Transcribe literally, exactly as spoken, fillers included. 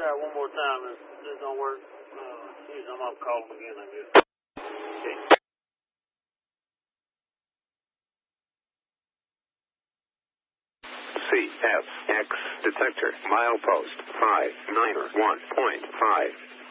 try one more time. If this don't work, uh, usually I'm gonna call them again, I guess. Okay. C F X detector milepost five nine one point five.